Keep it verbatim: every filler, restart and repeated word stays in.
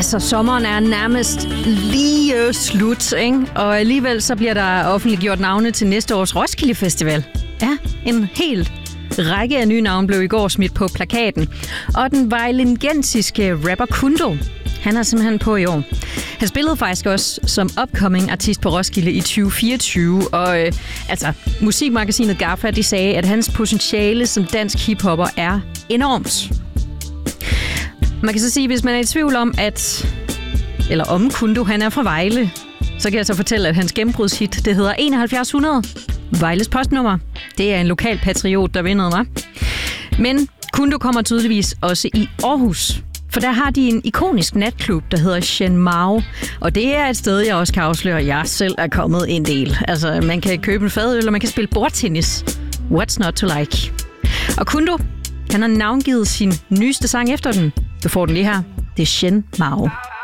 Altså, sommeren er nærmest lige slut, ikke? Og alligevel så bliver der offentliggjort navne til næste års Roskilde Festival. Ja, en helt række af nye navne blev i går smidt på plakaten. Og den vejlengensiske rapper Kundo, han er simpelthen på i år. Han spillede faktisk også som upcoming artist på Roskilde i tyve fireogtyve, og øh, altså, musikmagasinet Gaffa, de sagde, at hans potentiale som dansk hiphopper er enormt. Man kan så sige, hvis man er i tvivl om, at eller om Kundo, han er fra Vejle, så kan jeg så fortælle, at hans gennembrudshit, det hedder enoghalvfjerds hundrede. Vejles postnummer. Det er en lokal patriot, der vindede, hva'? Men Kundo kommer tydeligvis også i Aarhus. For der har de en ikonisk natklub, der hedder Shen Mao. Og det er et sted, jeg også kan afsløre, at jeg selv er kommet en del. Altså, man kan købe en fadøl, og man kan spille bordtennis. What's not to like? Og Kundo, han har navngivet sin nyeste sang efter den. Du får den lige her. Det er Shen Mao.